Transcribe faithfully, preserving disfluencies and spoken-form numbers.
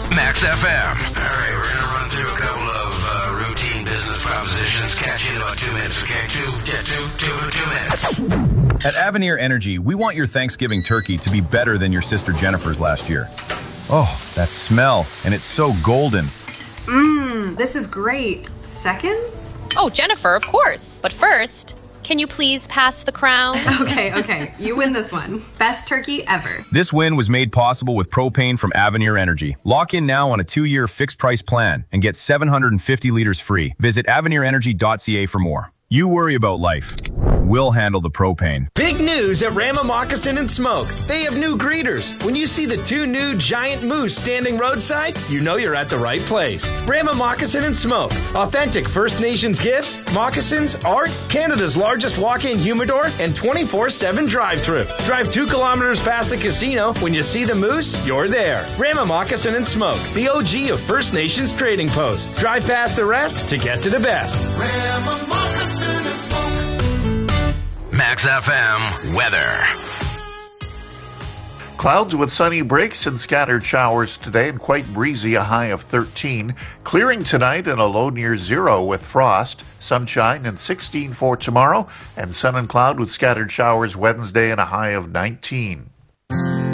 Max F M. All right, we're going to run through a couple of uh, routine business propositions. Catch you in about two minutes, okay? Two, yeah, two, two, two minutes. At Avenir Energy, we want your Thanksgiving turkey to be better than your sister Jennifer's last year. Oh, that smell, and it's so golden. Mmm, this is great. Seconds? Oh, Jennifer, of course. But first, can you please pass the crown? Okay, okay. You win this one. Best turkey ever. This win was made possible with propane from Avenir Energy. Lock in now on a two-year fixed-price plan and get seven hundred fifty liters free. Visit avenir energy dot c a for more. You worry about life. We'll handle the propane. Big news at Rama Moccasin and Smoke. They have new greeters. When you see the two new giant moose standing roadside, you know you're at the right place. Rama Moccasin and Smoke. Authentic First Nations gifts, moccasins, art, Canada's largest walk-in humidor, and twenty-four seven drive-thru. Drive two kilometers past the casino. When you see the moose, you're there. Rama Moccasin and Smoke, the O G of First Nations trading post. Drive past the rest to get to the best. Rama Moccasin and Smoke. Max F M weather. Clouds with sunny breaks and scattered showers today and quite breezy, a high of thirteen. Clearing tonight and a low near zero with frost. Sunshine and sixteen for tomorrow, and sun and cloud with scattered showers Wednesday and a high of nineteen.